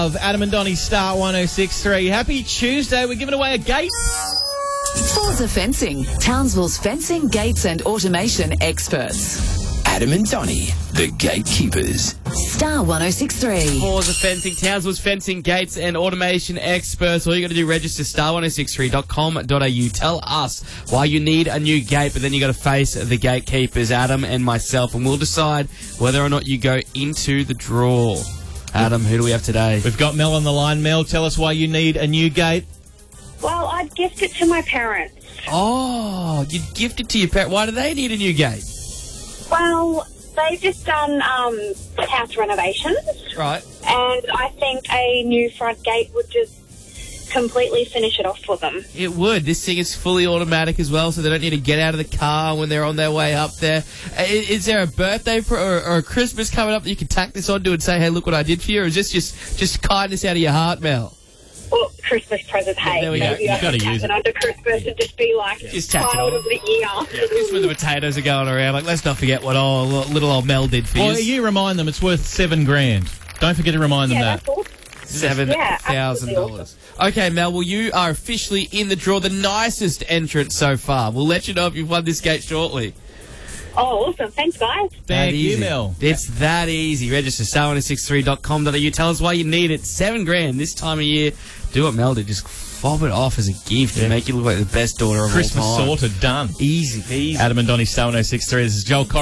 Of Adam and Donny Star 106.3. Happy Tuesday. We're giving away a gate. Forza Fencing, Townsville's fencing, gates and automation experts. Adam and Donny, the gatekeepers. Star 106.3. Forza Fencing, Townsville's fencing, gates and automation experts. All you got to do, register star1063.com.au. Tell us why you need a new gate, but then you got to face the gatekeepers, Adam and myself, and we'll decide whether or not you go into the draw. Adam, who do we have today? We've got Mel on the line. Mel, tell us why you need a new gate. Well, I'd gift it to my parents. Oh, you'd gift it to your parents. Why do they need a new gate? Well, they've just done house renovations. Right. And I think a new front gate would just completely finish it off for them. It would. This thing is fully automatic as well, so they don't need to get out of the car when they're on their way up there. Is there a birthday or a Christmas coming up that you can tack this onto and say, hey, look what I did for you? Or is this just kindness out of your heart, Mel? Well, Christmas present, hey. There we go. Maybe You've I gotta could use tack it. it under Christmas and just be like, Just tack it child on. of the year. Just when the potatoes are going around, like, let's not forget what little old Mel did for Well, you. you remind them it's worth $7,000. Don't forget to remind them Yeah, that. that's all. $7,000. Okay, Mel, well, you are officially in the draw, the nicest entrance so far. We'll let you know if you've won this gate shortly. Oh, awesome. Thanks, guys. Thank you, Easy. Mel. It's that easy. Register star1063.com.au. Tell us why you need it. $7,000 this time of year. Do what Mel did. Just fob it off as a gift and make you look like the best daughter of Christmas all time. sorted, done. Easy peasy. Adam and Donny Star 106.3. This is Joel Corey.